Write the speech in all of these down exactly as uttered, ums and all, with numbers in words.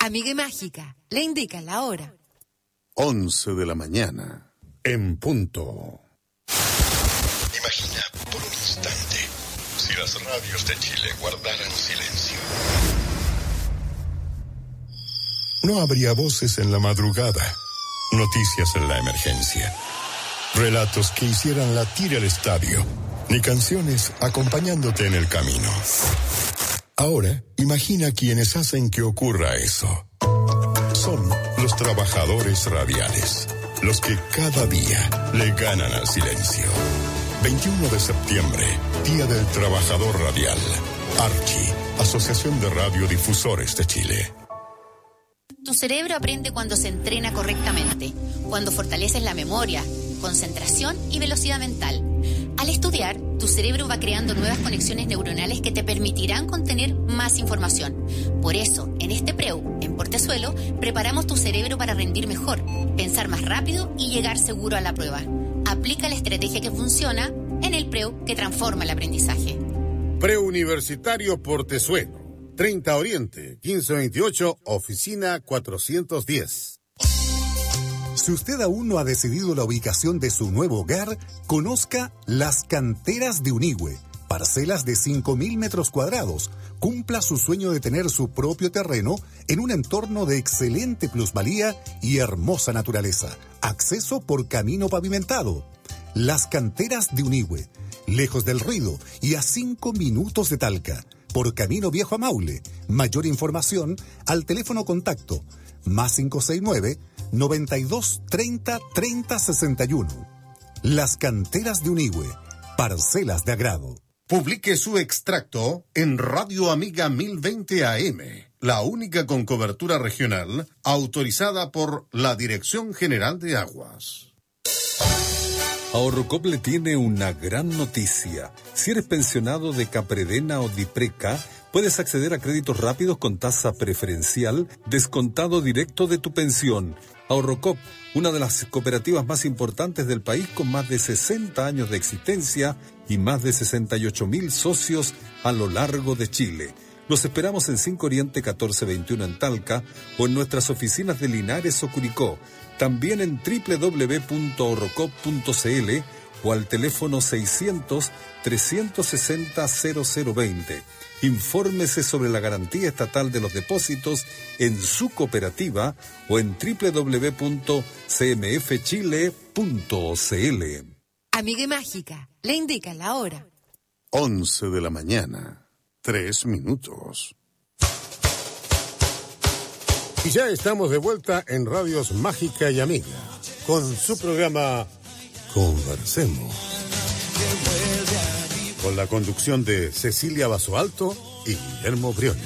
Amiga Mágica, le indica la hora. once de la mañana, en punto. Imagina por un instante si las radios de Chile guardaran silencio. No habría voces en la madrugada, noticias en la emergencia, relatos que hicieran latir el estadio, ni canciones acompañándote en el camino. Ahora, imagina quienes hacen que ocurra eso. Son los trabajadores radiales, los que cada día le ganan al silencio. veintiuno de septiembre, Día del Trabajador Radial. Archi, Asociación de Radiodifusores de Chile. Tu cerebro aprende cuando se entrena correctamente, cuando fortaleces la memoria, concentración y velocidad mental. Al estudiar, tu cerebro va creando nuevas conexiones neuronales que te permitirán contener más información. Por eso, en este Preu, en Portezuelo, preparamos tu cerebro para rendir mejor, pensar más rápido y llegar seguro a la prueba. Aplica la estrategia que funciona en el Preu que transforma el aprendizaje. Preuniversitario Portezuelo, treinta Oriente, quince veintiocho, oficina cuatrocientos diez. Si usted aún no ha decidido la ubicación de su nuevo hogar, conozca Las Canteras de Unigüe. Parcelas de cinco mil metros cuadrados. Cumpla su sueño de tener su propio terreno en un entorno de excelente plusvalía y hermosa naturaleza. Acceso por camino pavimentado. Las Canteras de Unigüe. Lejos del ruido y a cinco minutos de Talca. Por camino viejo a Maule. Mayor información al teléfono contacto más cinco seis nueve, noventa y dos, treinta, treinta, sesenta y uno. Las Canteras de Unigüe, parcelas de agrado. Publique su extracto en Radio Amiga mil veinte A M, la única con cobertura regional autorizada por la Dirección General de Aguas. Ahorrocop le tiene una gran noticia. Si eres pensionado de Capredena o Dipreca, puedes acceder a créditos rápidos con tasa preferencial, descontado directo de tu pensión. Ahorrocop, una de las cooperativas más importantes del país con más de sesenta años de existencia y más de sesenta y ocho mil socios a lo largo de Chile. Los esperamos en cinco Oriente catorce veintiuno en Talca o en nuestras oficinas de Linares o Curicó. También en doble u doble u doble u punto ahorrocop punto c l o al teléfono seiscientos, trescientos sesenta, cero cero veinte. Infórmese sobre la garantía estatal de los depósitos en su cooperativa o en doble u doble u doble u punto c m f chile punto c l. Amiga Mágica, le indica la hora. once de la mañana, tres minutos. Y ya estamos de vuelta en Radios Mágica y Amiga, con su programa Conversemos. Con la conducción de Cecilia Basoalto y Guillermo Briones.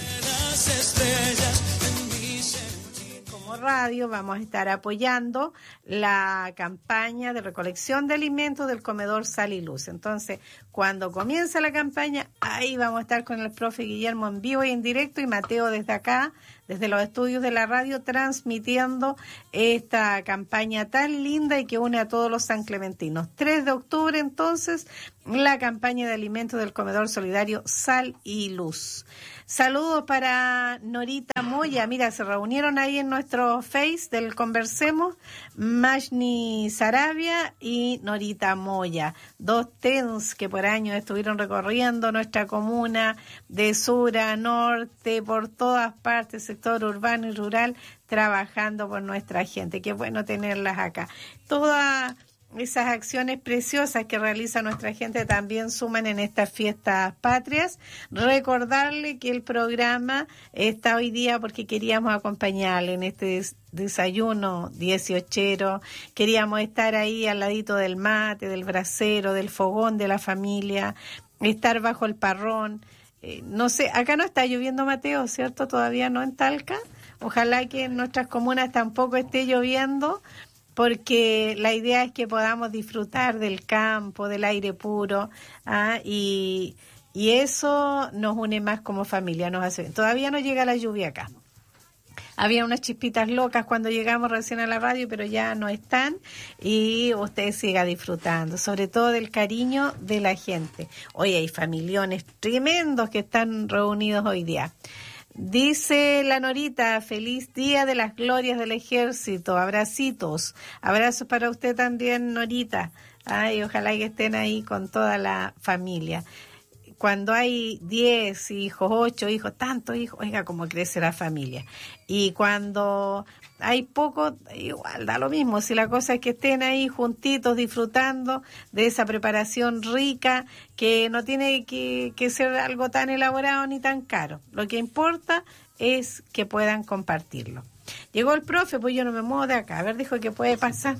Como radio vamos a estar apoyando la campaña de recolección de alimentos del comedor Sal y Luz. Entonces, cuando comienza la campaña, ahí vamos a estar con el profe Guillermo en vivo y en directo y Mateo desde acá, desde los estudios de la radio, transmitiendo esta campaña tan linda y que une a todos los sanclementinos. tres de octubre, entonces, la campaña de alimentos del comedor solidario Sal y Luz. Saludos para Norita Moya. Mira, se reunieron ahí en nuestro Face del Conversemos, Mashni Sarabia y Norita Moya, dos T E N S que por años estuvieron recorriendo nuestra comuna de sur a norte, por todas partes, sector urbano y rural, trabajando por nuestra gente. Qué bueno tenerlas acá. Todas esas acciones preciosas que realiza nuestra gente también suman en estas fiestas patrias. Recordarle que el programa está hoy día porque queríamos acompañarle en este des- desayuno dieciochero. Queríamos estar ahí al ladito del mate, del brasero, del fogón de la familia, estar bajo el parrón. Eh, no sé, acá no está lloviendo, Mateo, ¿cierto? Todavía no en Talca. Ojalá que en nuestras comunas tampoco esté lloviendo, porque la idea es que podamos disfrutar del campo, del aire puro, ¿ah? y, y eso nos une más como familia, nos hace bien. Todavía no llega la lluvia acá. Había unas chispitas locas cuando llegamos recién a la radio, pero ya no están, y usted siga disfrutando, sobre todo del cariño de la gente. Hoy hay familiones tremendos que están reunidos hoy día. Dice la Norita, feliz día de las glorias del ejército, abracitos, abrazos para usted también, Norita. Ay, ojalá que estén ahí con toda la familia. Cuando hay diez hijos, ocho hijos, tantos hijos, oiga, cómo crece la familia. Y cuando hay poco, igual da lo mismo, si la cosa es que estén ahí juntitos disfrutando de esa preparación rica, que no tiene que, que ser algo tan elaborado ni tan caro. Lo que importa es que puedan compartirlo. Llegó el profe, pues yo no me muevo de acá. A ver, dijo que puede pasar.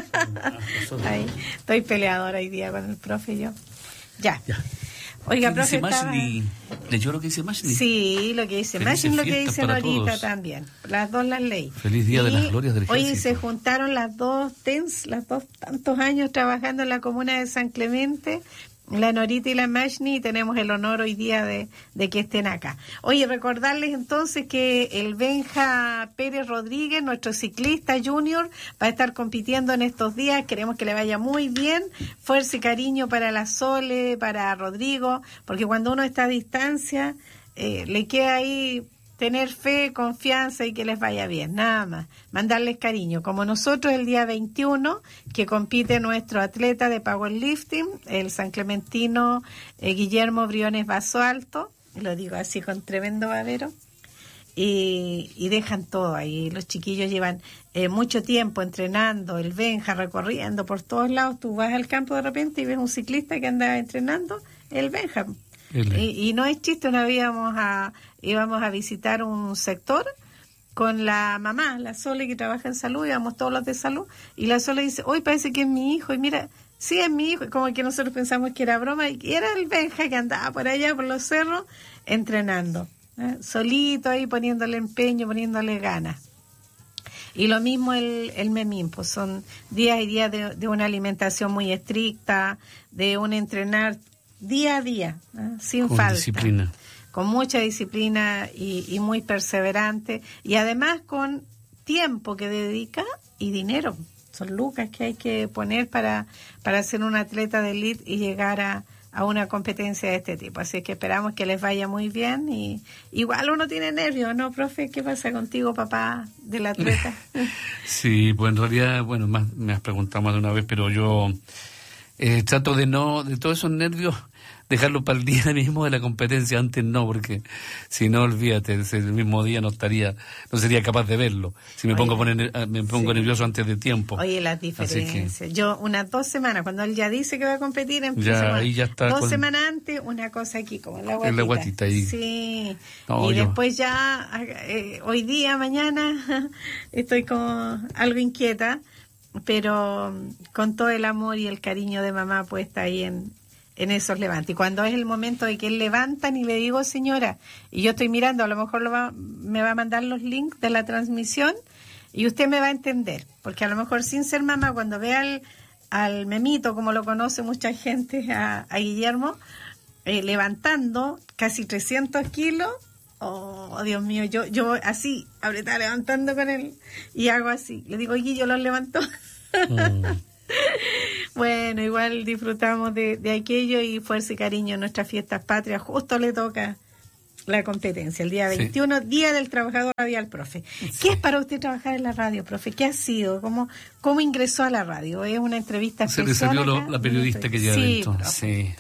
Ahí, estoy peleadora hoy día con el profe y yo. Ya. ya. Oiga, profe, estaba... ¿Leyó lo que dice Mashley? Sí, lo que dice Mashley, lo que dice Norita también. Las dos las leí. Feliz día y de las glorias del ejército. Hoy se juntaron las dos TENS, las dos tantos años trabajando en la comuna de San Clemente, la Norita y la Mashley, y tenemos el honor hoy día de, de que estén acá. Oye, recordarles entonces que el Benja Pérez Rodríguez, nuestro ciclista junior, va a estar compitiendo en estos días. Queremos que le vaya muy bien. Fuerza y cariño para la Sole, para Rodrigo, porque cuando uno está a distancia, eh, le queda ahí tener fe, confianza y que les vaya bien, nada más. Mandarles cariño, como nosotros el día veintiuno, que compite nuestro atleta de powerlifting, el San Clementino eh, Guillermo Briones Vaso Alto, lo digo así con tremendo babero, y, y dejan todo ahí. Los chiquillos llevan eh, mucho tiempo entrenando, el Benja recorriendo por todos lados. Tú vas al campo de repente y ves un ciclista que anda entrenando, el Benja. Y, y no es chiste, una vez íbamos a, íbamos a visitar un sector con la mamá, la Sole, que trabaja en salud, íbamos todos los de salud, y la Sole dice, hoy parece que es mi hijo, y mira, sí es mi hijo, y como que nosotros pensamos que era broma, y era el Benja que andaba por allá, por los cerros, entrenando, ¿eh? Solito ahí, poniéndole empeño, poniéndole ganas. Y lo mismo el, el Memín, pues son días y días de, de una alimentación muy estricta, de un entrenar día a día, ¿eh? Sin con falta, disciplina. Con mucha disciplina y, y muy perseverante, y además con tiempo que dedica y dinero. Son lucas que hay que poner para, para ser un atleta de elite y llegar a, a una competencia de este tipo. Así que esperamos que les vaya muy bien. Y igual uno tiene nervios, ¿no, profe? ¿Qué pasa contigo, papá del atleta? Sí, pues en realidad, bueno, más me has preguntado más de una vez, pero yo eh, trato de no, de todos esos nervios, dejarlo para el día mismo de la competencia. Antes no, porque si no, olvídate, el mismo día no estaría, no sería capaz de verlo. Si me Oye, pongo a poner, me pongo sí. nervioso antes de tiempo. Oye, las diferencias. Que, yo unas dos semanas, cuando él ya dice que va a competir, empiezo ya, ahí ya está dos con, semanas antes, una cosa aquí, como en la guatita. En la guatita ahí. Sí. No, y yo... después ya, eh, hoy día, mañana, estoy como algo inquieta, pero con todo el amor y el cariño de mamá puesta ahí en en esos levantes. Y cuando es el momento de que él levantan y le digo, señora, y yo estoy mirando, a lo mejor lo va, me va a mandar los links de la transmisión y usted me va a entender, porque a lo mejor sin ser mamá, cuando vea al, al Memito, como lo conoce mucha gente, a, a Guillermo, eh, levantando casi trescientos kilos, oh, Dios mío, yo yo así, ahorita levantando con él, y hago así, le digo, oye, yo lo levanto. Mm. Bueno, igual disfrutamos de, de aquello, y fuerza y cariño en nuestras fiestas patrias. Justo le toca la competencia, el día veintiuno, sí. Día del Trabajador Radial, profe. Sí. ¿Qué es para usted trabajar en la radio, profe? ¿Qué ha sido? ¿Cómo, cómo ingresó a la radio? ¿Es una entrevista especial? Se le salió lo, la periodista que lleva sí, dentro. Sí.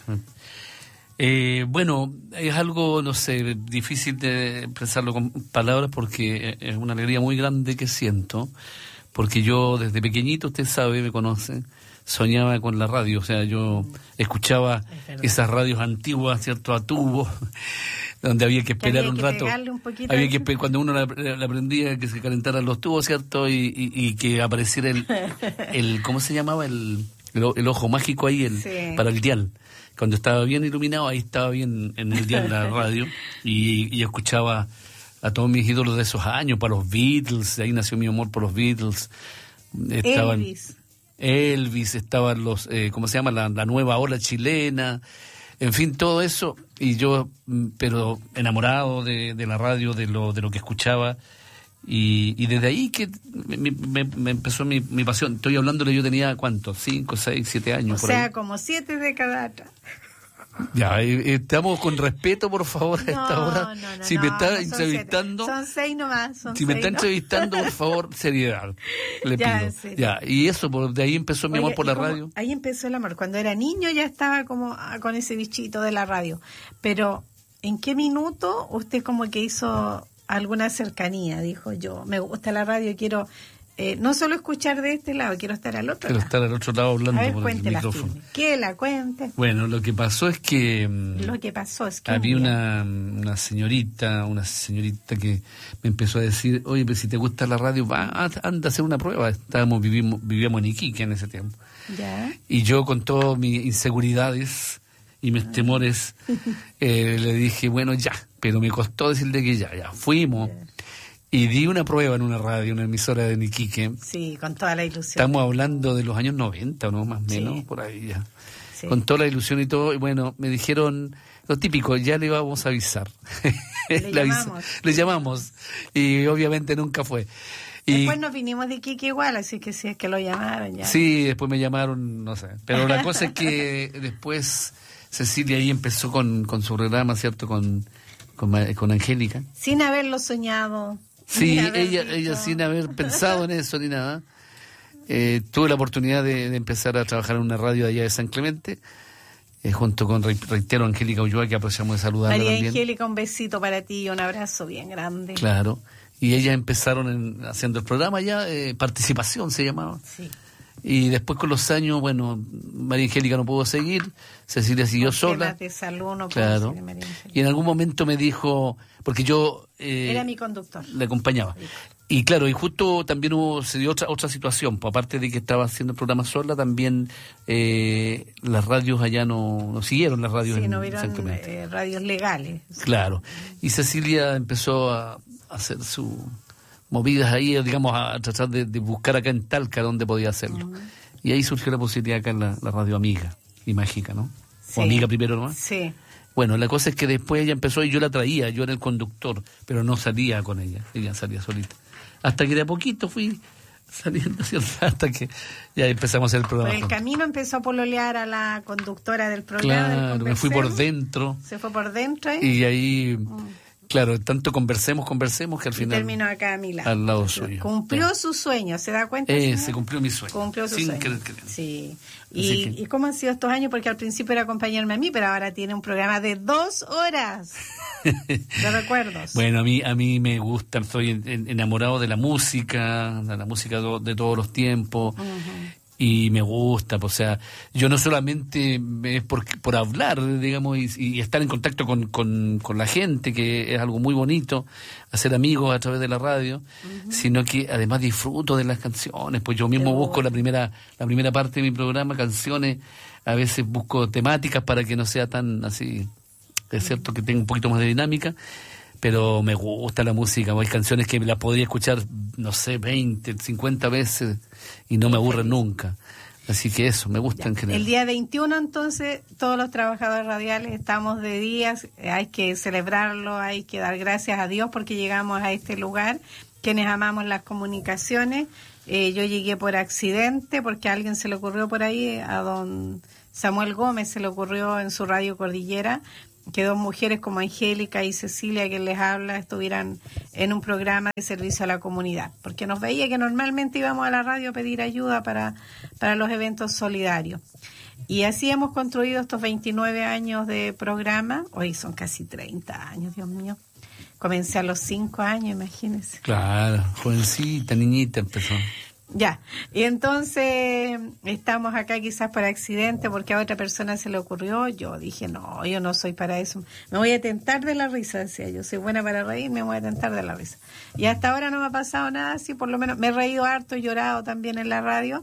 Eh, bueno, es algo, no sé, difícil de expresarlo con palabras, porque es una alegría muy grande que siento, porque yo desde pequeñito, usted sabe, me conoce, soñaba con la radio. O sea, yo escuchaba esas radios antiguas, ¿cierto?, a tubo, donde había que esperar que había un rato, un había que cuando uno la, la aprendía, que se calentaran los tubos, ¿cierto?, y, y, y que apareciera el, el, ¿cómo se llamaba? El, el, el ojo mágico ahí, el, sí. para el dial. Cuando estaba bien iluminado, ahí estaba bien en el dial la radio, y, y escuchaba a todos mis ídolos de esos años, para los Beatles, ahí nació mi amor por los Beatles. Estaban Elvis. Elvis, estaban los, eh, ¿cómo se llama? La, la nueva ola chilena, en fin, todo eso, y yo, pero enamorado de, de la radio, de lo, de lo que escuchaba, y, y desde ahí que me, me, me empezó mi, mi pasión. Estoy hablándole, yo tenía, ¿cuánto? Cinco, seis, siete años. O por sea, ahí. Como siete décadas atrás. Ya, eh, estamos con respeto, por favor, a esta No, hora. no, no, si no, me está no son entrevistando, siete. Son seis nomás. Son si me seis, está ¿no? entrevistando, por favor, seriedad. Le Ya, pido. en serio. Ya, y eso, por, de ahí empezó mi Oye, amor por y la como- radio. Ahí empezó el amor. Cuando era niño ya estaba como ah, con ese bichito de la radio. Pero, ¿en qué minuto usted como que hizo alguna cercanía? Dijo yo, me gusta la radio, quiero eh, no solo escuchar de este lado, quiero estar al otro Quiero lado. estar al otro lado hablando A ver, por el cuéntela micrófono. firme. Que la cuente. Bueno, lo que pasó es que mm, Lo que pasó es que había un día- una, una señorita, una señorita que me empezó a decir, oye, pero si te gusta la radio, va, anda a hacer una prueba. Estábamos, vivimos, vivíamos en Iquique en ese tiempo. Ya. Y yo con todas mis inseguridades y mis temores, eh, le dije, bueno, ya, pero me costó decirle que ya, ya, fuimos. Y di una prueba en una radio, una emisora de Iquique. Sí, con toda la ilusión. Estamos hablando de los años noventa, ¿no? Más o Sí. menos, por ahí ya. Sí. Con toda la ilusión y todo. Y bueno, me dijeron, lo típico, ya le vamos a avisar. Le Le avis- llamamos. le llamamos. Y obviamente nunca fue. Y Después nos vinimos de Iquique igual, así que si es que lo llamaron ya. sí, después me llamaron, no sé. Pero la cosa es que después Cecilia ahí empezó con, con su programa, ¿cierto? Con, con, Ma- con Angélica. Sin haberlo soñado. Sí, sin haber ella, dicho- ella sin haber pensado en eso ni nada. Eh, tuve la oportunidad de, de empezar a trabajar en una radio de allá de San Clemente, eh, junto con, re- reitero, Angélica Ulloa, que apreciamos de saludarla María también. Angélica, un besito para ti y un abrazo bien grande. Claro. Y ellas empezaron en- haciendo el programa ya, eh, Participación se llamaba. Sí. Y después con los años, bueno, María Angélica no pudo seguir, Cecilia siguió Por sola. temas de salud no puedo Claro. seguir, María Angélica. Y en algún momento me dijo, porque yo eh, Era mi conductor. le acompañaba. Y claro, y justo también hubo, se dio otra otra situación, pues aparte de que estaba haciendo el programa sola, también eh, las radios allá no, no siguieron las radios Sí, en no San hubieron Clemente. eh, radios legales. Claro. Y Cecilia empezó a, a hacer sus movidas ahí, digamos, a tratar de, de buscar acá en Talca donde podía hacerlo. Y ahí surgió la posibilidad acá en la, la radio Amiga y Mágica, ¿no? Sí. O Amiga primero nomás. Sí. Bueno, la cosa es que después ella empezó y yo la traía, yo era el conductor, pero no salía con ella, ella salía solita. Hasta que de a poquito fui saliendo, ¿cierto? Hasta que ya empezamos a hacer el Por programa. el camino empezó a pololear a la conductora del programa. del Claro, me fui por Conversemos. dentro Se fue por dentro ¿eh? y ahí, claro, tanto conversemos, conversemos que al y final terminó acá a mi lado. al lado suyo. Cumplió Ya. su sueño, ¿se da cuenta? Eh, señor? se cumplió mi sueño. Cumplió su Sin sueño. querer querer. Sí. Así Y, que- ¿Y cómo han sido estos años? Porque al principio era acompañarme a mí, pero ahora tiene un programa de dos horas de recuerdos. Bueno, a mí a mí me gusta, estoy en- en- enamorado de la música, de la música do- de todos los tiempos. Y me gusta, pues, o sea, yo no solamente es por, por hablar, digamos, y, y estar en contacto con, con, con la gente, que es algo muy bonito, hacer amigos a través de la radio, sino que además disfruto de las canciones, pues yo mismo Qué busco bueno. la primera la primera parte de mi programa, canciones, a veces busco temáticas para que no sea tan así, es cierto que tenga un poquito más de dinámica, pero me gusta la música, hay canciones que las podría escuchar, no sé, veinte, cincuenta veces y no me aburren nunca. Así que eso, me gusta en general. El día veintiuno, entonces, todos los trabajadores radiales estamos de días, eh, hay que celebrarlo, hay que dar gracias a Dios porque llegamos a este lugar, quienes amamos las comunicaciones. Eh, yo llegué por accidente porque a alguien se le ocurrió por ahí, a don Samuel Gómez se le ocurrió en su radio Cordillera, que dos mujeres como Angélica y Cecilia, que les habla, estuvieran en un programa de servicio a la comunidad, porque nos veía que normalmente íbamos a la radio a pedir ayuda para, para los eventos solidarios. Y así hemos construido estos veintinueve años de programa, hoy son casi treinta años, Dios mío. Comencé a los cinco años, imagínense. Claro, jovencita, niñita empezó. Ya, y entonces estamos acá quizás por accidente porque a otra persona se le ocurrió. Yo dije, no, yo no soy para eso. Me voy a tentar de la risa, decía yo. Soy buena para reír, me voy a tentar de la risa. Y hasta ahora no me ha pasado nada así, por lo menos me he reído harto, he llorado también en la radio,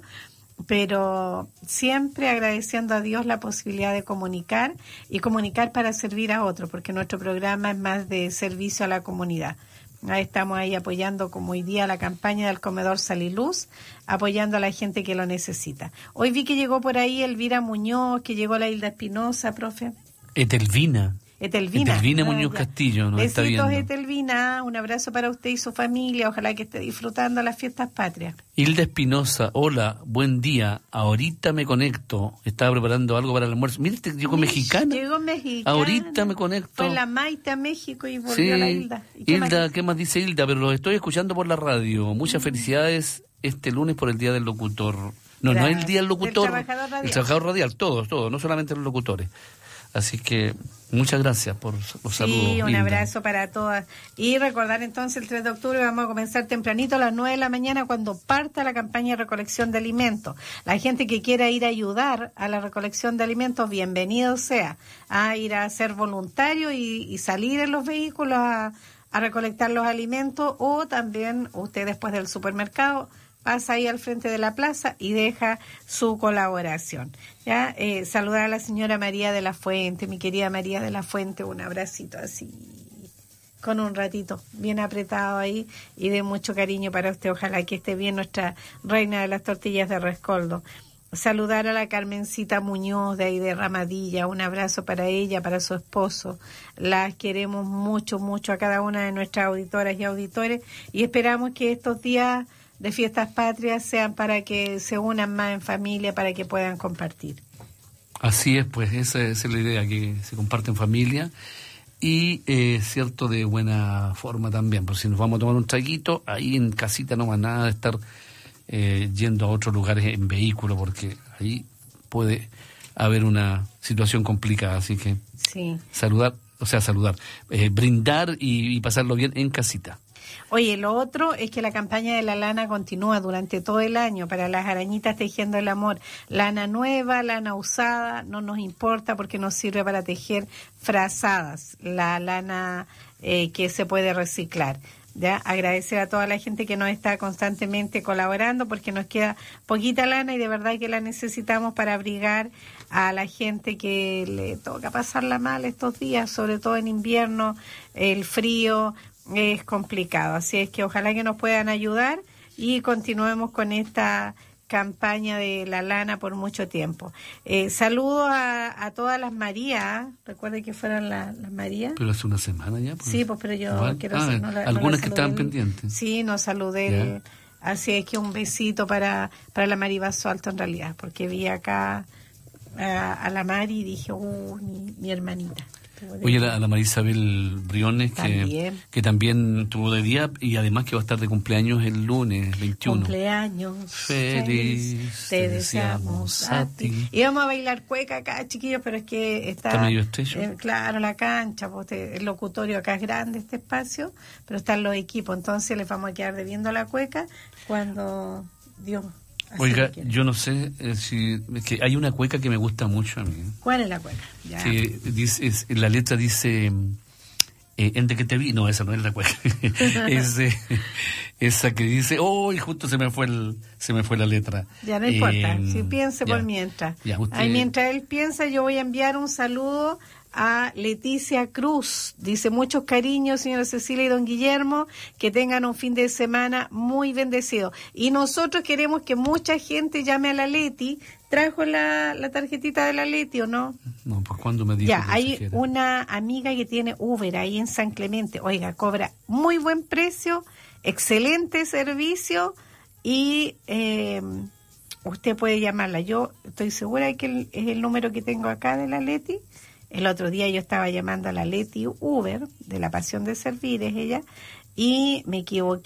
pero siempre agradeciendo a Dios la posibilidad de comunicar y comunicar para servir a otros, porque nuestro programa es más de servicio a la comunidad. Ahí estamos ahí apoyando como hoy día la campaña del comedor Sal y Luz, apoyando a la gente que lo necesita. Hoy vi que llegó por ahí Elvira Muñoz, que llegó la Hilda Espinosa, profe. Etelvina. Etelvina. Etelvina Ah, Muñoz ya. Castillo, nos está Besitos, viendo. Etelvina, un abrazo para usted y su familia, ojalá que esté disfrutando las fiestas patrias. Hilda Espinosa, hola, buen día. Ahorita me conecto. Estaba preparando algo para el almuerzo. Mire, te llegó mexicana. Llegó mexicana. Ahorita me conecto. Fue la Maite a México y volvió Sí, la Hilda. ¿Y qué más Hilda, dice? ¿qué más dice Hilda? Pero lo estoy escuchando por la radio. Muchas felicidades este lunes por el Día del Locutor. No, no es el Día del Locutor. Del trabajador radial. El trabajador radial, todos, todos, no solamente los locutores. Así que muchas gracias por los saludos. Sí, un Hilda. abrazo para todas. Y recordar entonces el tres de octubre vamos a comenzar tempranito a las nueve de la mañana cuando parta la campaña de recolección de alimentos. La gente que quiera ir a ayudar a la recolección de alimentos, bienvenido sea a ir a ser voluntario y, y salir en los vehículos a, a recolectar los alimentos, o también usted después del supermercado pasa ahí al frente de la plaza y deja su colaboración. Ya, eh, saludar a la señora María de la Fuente, mi querida María de la Fuente, un abracito así, con un ratito bien apretado ahí y de mucho cariño para usted. Ojalá que esté bien nuestra reina de las tortillas de Rescoldo. Saludar a la Carmencita Muñoz de ahí de Ramadilla, un abrazo para ella, para su esposo. Las queremos mucho, mucho a cada una de nuestras auditoras y auditores y esperamos que estos días de fiestas patrias sean para que se unan más en familia, para que puedan compartir. Así es, pues esa, esa es la idea, que se comparte en familia y, eh, cierto, de buena forma también. Por si nos vamos a tomar un traguito, ahí en casita no va nada de estar eh, yendo a otros lugares en vehículo, porque ahí puede haber una situación complicada. Así que Sí. saludar, o sea, saludar, eh, brindar y, y pasarlo bien en casita. Oye, lo otro es que la campaña de la lana continúa durante todo el año para las arañitas tejiendo el amor. Lana nueva, lana usada, no nos importa porque nos sirve para tejer frazadas, la lana eh, que se puede reciclar. Ya, agradecer a toda la gente que nos está constantemente colaborando porque nos queda poquita lana y de verdad que la necesitamos para abrigar a la gente que le toca pasarla mal estos días, sobre todo en invierno, el frío es complicado, así es que ojalá que nos puedan ayudar y continuemos con esta campaña de la lana por mucho tiempo. Eh, saludo a, a todas las Marías, recuerde que fueron la, las Marías. Pero hace una semana ya. Pues. Sí, pues pero yo Igual. quiero Ah, decir, no la, algunas no la que estaban saludé. pendientes. Sí, nos saludé. El, así es que un besito para, para la Mari Basualto en realidad, porque vi acá a, a la Mari y dije, uh, mi, mi hermanita. Oye, a la María Isabel Briones, que También. que también tuvo de día y además que va a estar de cumpleaños el lunes veintiuno. Cumpleaños Feliz, te deseamos a ti. Y vamos a bailar cueca acá, chiquillos, pero es que está, Está medio estrecho. eh, claro, la cancha, pues, te- el locutorio acá es grande, este espacio, pero están los equipos, entonces les vamos a quedar debiendo la cueca cuando Dios así Oiga, lo quiera. yo no sé eh, si... Es que hay una cueca que me gusta mucho a mí. ¿Cuál es la cueca? Ya. Que dice, es- la letra dice... Eh, entre que te vi... No, esa no es la cueca. es, eh, esa que dice... Oh, y justo se me fue el, se me fue la letra. Ya no importa, Eh, si piense ya. por mientras. Ya, usted- Ahí mientras él piensa, yo voy a enviar un saludo a Leticia Cruz. Dice, muchos cariños, señora Cecilia y don Guillermo, que tengan un fin de semana muy bendecido. Y nosotros queremos que mucha gente llame a la Leti. ¿Trajo la, la tarjetita de la Leti o no? No, pues cuando me dijo Ya, que hay exagera. una amiga que tiene Uber ahí en San Clemente. Oiga, cobra muy buen precio, excelente servicio y eh, usted puede llamarla. Yo estoy segura de que el- es el número que tengo acá de la Leti. El otro día yo estaba llamando a la Leti Uber, de La Pasión de Servir, es ella, y me equivoqué.